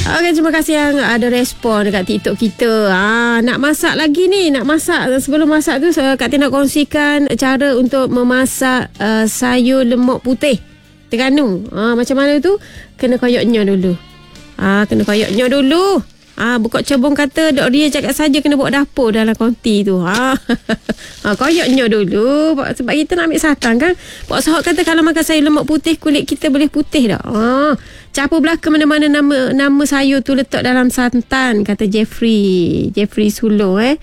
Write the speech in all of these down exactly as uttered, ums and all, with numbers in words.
Okey, terima kasih yang ada respon dekat TikTok kita. Ah, nak masak lagi ni, nak masak. Sebelum masak tu, Kak Tia nak kongsikan cara untuk memasak uh, sayur lemak putih Terengganu. Ah, macam mana tu? Kena koyoknya dulu. Ah, kena koyoknya dulu. Ah, buka cabung kata Dok Ria cakap saja kena bawa dapur dalam konti tu. Ha. Ha, koyoknya dulu sebab kita nak ambil santan kan. Pak Sahok kata kalau makan sayur lemak putih kulit kita boleh putih dah. Ha. Campur belaka mana-mana nama nama sayur tu letak dalam santan kata Jeffrey. Jeffrey Sulo eh.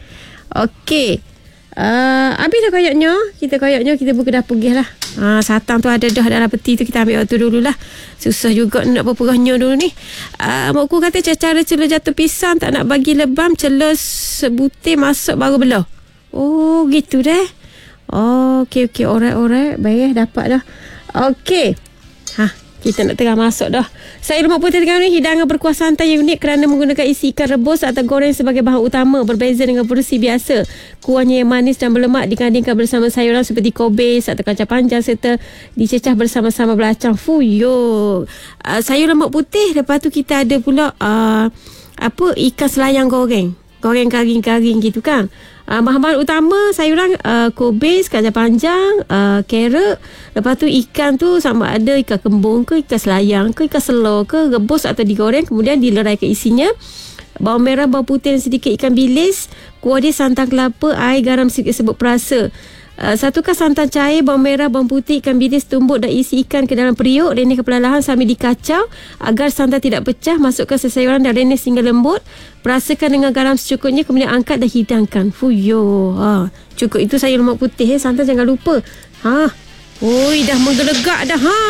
Okey. Uh, habis dah koyoknya. Kita koyoknya kita buka dapur pergi lah. Ha, santan tu ada dah dalam peti tu, kita ambil waktu dululah. Susah juga nak berperahnya dulu ni. Uh, mak ku kata cara celur jatuh pisang tak nak bagi lebam, celur sebutir masuk baru belah. Oh gitu deh. Oh, okey okey, alright-alright. Baik, dapat dah. Okey. Ha, kita nak tengah masuk dah. Sayur lemak putih Terengganu ni hidangan berkuah santan yang unik kerana menggunakan isi ikan rebus atau goreng sebagai bahan utama. Berbeza dengan versi biasa. Kuahnya yang manis dan berlemak digandingkan bersama sayuran seperti kobis atau kacang panjang serta dicecah bersama-sama belacang. Fuyo. Uh, sayur lemak putih. Lepas tu kita ada pula uh, apa ikan selayang goreng. Goreng garing-garing gitu kan. Uh, bahan-bahan utama sayuran uh, kobis, kacang panjang, uh, carrot. Lepas tu ikan tu sama ada ikan kembung ke, ikan selayang ke, ikan selor ke, rebus atau digoreng. Kemudian dileraikan isinya. Bawang merah, bawang putih dan sedikit ikan bilis. Kuah dia santan kelapa, air, garam sedikit sebut perasa. Uh, satukan santan cair, bawang merah, bawang putih, ikan bilis tumbuk dan isi ikan ke dalam periuk. Renyahkan perlahan sambil dikacau agar santan tidak pecah. Masukkan sayuran dan renyah hingga lembut. Perasakan dengan garam secukupnya, kemudian angkat dan hidangkan. Fuyo. Ha, cukup itu sayur lemak putih eh. Santan jangan lupa. Ha. Oi, dah menggelegak dah. Ha.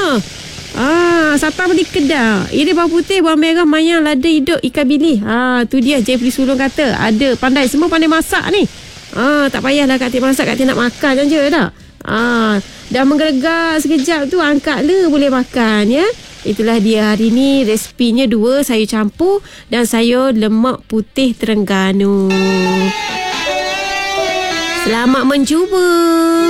Ah, siapa beli kedah? Ini bawang putih, bawang merah, mayang, lada, hidup, ikan bilis. Ha, tu dia Jeffrey Sulong kata. Ada, pandai. Semua pandai masak ni. Ah, tak payahlah Kak Tia masak, Kak Tia nak makan je dah. Ah, dah menggelegak sekejap tu, angkatlah boleh makan ya. Itulah dia hari ni resepinya dua, sayur campur dan sayur lemak putih Terengganu. Selamat mencuba.